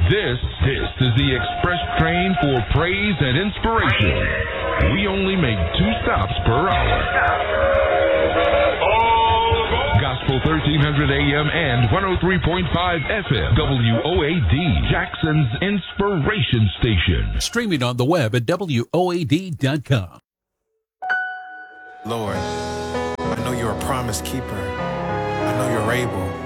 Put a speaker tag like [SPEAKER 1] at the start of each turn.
[SPEAKER 1] This is the express train for praise and inspiration. We only make 2 stops per hour. Gospel 1300 AM and 103.5 FM. WOAD, Jackson's Inspiration Station.
[SPEAKER 2] Streaming on the web at WOAD.com.
[SPEAKER 3] Lord, I know you're a promise keeper. I know you're able.